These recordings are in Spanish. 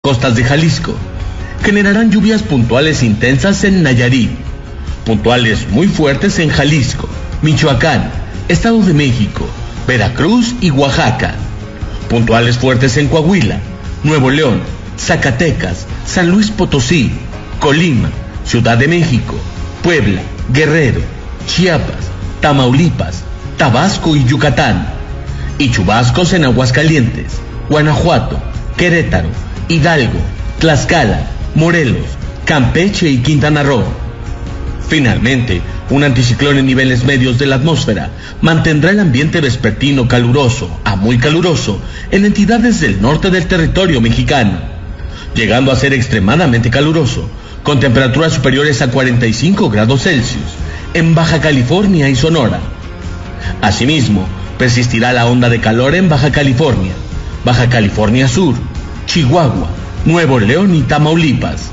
costas de Jalisco. Generarán lluvias puntuales intensas en Nayarit, puntuales muy fuertes en Jalisco, Michoacán, Estado de México, Veracruz y Oaxaca, puntuales fuertes en Coahuila, Nuevo León, Zacatecas, San Luis Potosí, Colima, Ciudad de México, Puebla, Guerrero, Chiapas, Tamaulipas, Tabasco y Yucatán, y chubascos en Aguascalientes, Guanajuato, Querétaro, Hidalgo, Tlaxcala, Morelos, Campeche y Quintana Roo. Finalmente, un anticiclón en niveles medios de la atmósfera mantendrá el ambiente vespertino caluroso a muy caluroso en entidades del norte del territorio mexicano, llegando a ser extremadamente caluroso, con temperaturas superiores a 45 grados Celsius en Baja California y Sonora. Asimismo, persistirá la onda de calor en Baja California Sur, Chihuahua, Nuevo León y Tamaulipas.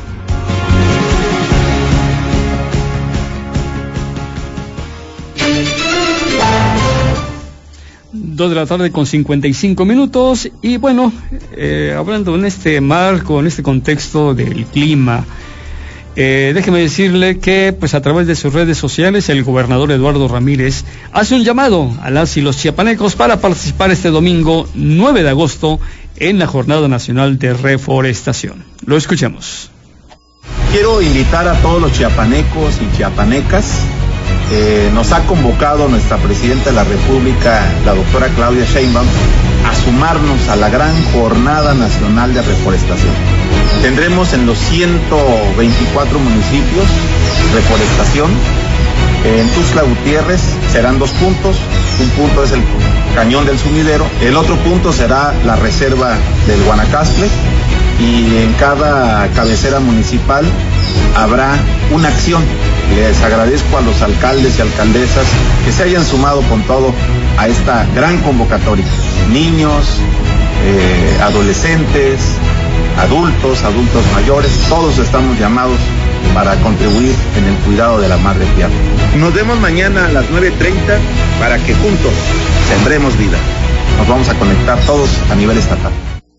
Dos de la tarde con 55 minutos y bueno, hablando en este marco, en este contexto del clima, déjeme decirle que pues a través de sus redes sociales el gobernador Eduardo Ramírez hace un llamado a las y los chiapanecos para participar este domingo 9 de agosto en la Jornada Nacional de Reforestación. Lo escuchamos. Quiero invitar a todos los chiapanecos y chiapanecas. Nos ha convocado nuestra Presidenta de la República, la doctora Claudia Sheinbaum, a sumarnos a la gran Jornada Nacional de Reforestación. Tendremos en los 124 municipios reforestación. En Tuxtla Gutiérrez serán 2 puntos. Un punto es el Cañón del Sumidero, el otro punto será la Reserva del Guanacaste, y en cada cabecera municipal habrá una acción. Les agradezco a los alcaldes y alcaldesas que se hayan sumado con todo a esta gran convocatoria. Niños, adolescentes, adultos mayores, todos estamos llamados para contribuir en el cuidado de la madre tierra. Nos vemos mañana a las 9:30 para que juntos sembremos vida. Nos vamos a conectar todos a nivel estatal.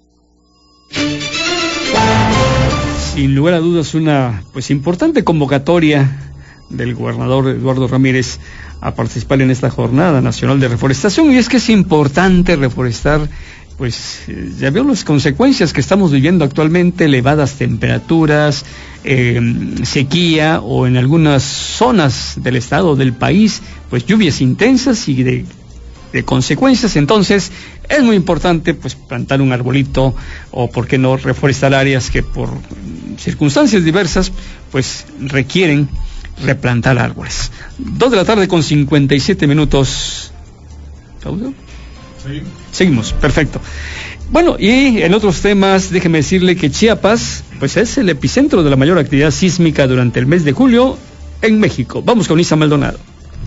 Sin lugar a dudas, una pues importante convocatoria del gobernador Eduardo Ramírez a participar en esta Jornada Nacional de Reforestación. Y es que es importante reforestar, pues ya veo las consecuencias que estamos viviendo actualmente: elevadas temperaturas, sequía, o en algunas zonas del estado, del país, pues lluvias intensas y de consecuencias. Entonces es muy importante pues plantar un arbolito, o por qué no reforestar áreas que por circunstancias diversas pues requieren replantar árboles. 2 de la tarde con 57 minutos. ¿Pausa? Seguimos, perfecto. Bueno, y en otros temas, déjeme decirle que Chiapas pues es el epicentro de la mayor actividad sísmica durante el mes de julio en México. Vamos con Isa Maldonado.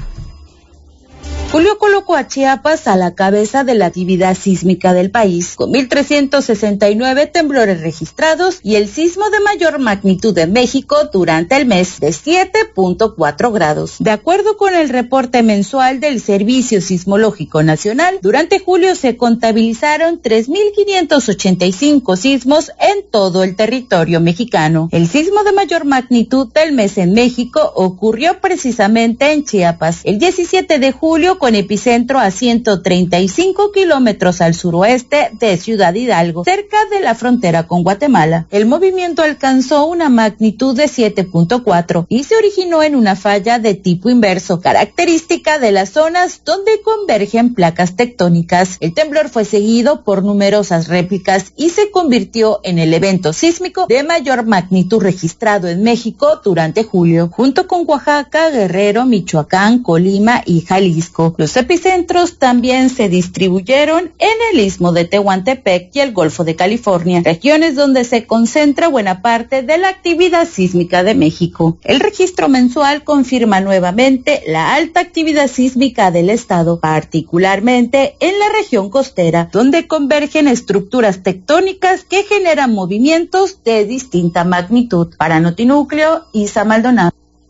Julio colocó a Chiapas a la cabeza de la actividad sísmica del país, con 1,369 temblores registrados y el sismo de mayor magnitud en México durante el mes, de 7.4 grados. De acuerdo con el reporte mensual del Servicio Sismológico Nacional, durante julio se contabilizaron 3,585 sismos en todo el territorio mexicano. El sismo de mayor magnitud del mes en México ocurrió precisamente en Chiapas, el 17 de julio, con epicentro a 135 kilómetros al suroeste de Ciudad Hidalgo, cerca de la frontera con Guatemala. El movimiento alcanzó una magnitud de 7.4 y se originó en una falla de tipo inverso, característica de las zonas donde convergen placas tectónicas. El temblor fue seguido por numerosas réplicas y se convirtió en el evento sísmico de mayor magnitud registrado en México durante julio, junto con Oaxaca, Guerrero, Michoacán, Colima y Jalisco. Los epicentros también se distribuyeron en el Istmo de Tehuantepec y el Golfo de California, regiones donde se concentra buena parte de la actividad sísmica de México. El registro mensual confirma nuevamente la alta actividad sísmica del estado, particularmente en la región costera, donde convergen estructuras tectónicas que generan movimientos de distinta magnitud. Para Notinúcleo, Isa Maldonado.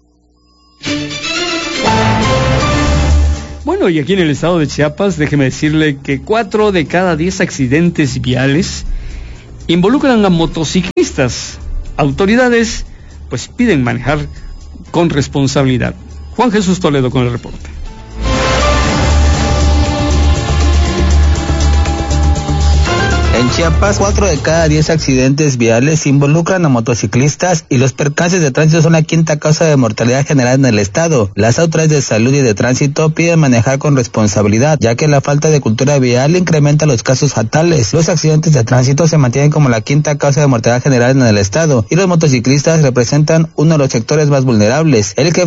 Bueno, y aquí en el estado de Chiapas, déjeme decirle que 4 de cada 10 accidentes viales involucran a motociclistas. Autoridades pues piden manejar con responsabilidad. Juan Jesús Toledo con el reporte. En Chiapas, 4 de cada 10 accidentes viales involucran a motociclistas y los percances de tránsito son la quinta causa de mortalidad general en el estado. Las autoridades de salud y de tránsito piden manejar con responsabilidad, ya que la falta de cultura vial incrementa los casos fatales. Los accidentes de tránsito se mantienen como la quinta causa de mortalidad general en el estado y los motociclistas representan uno de los sectores más vulnerables. El que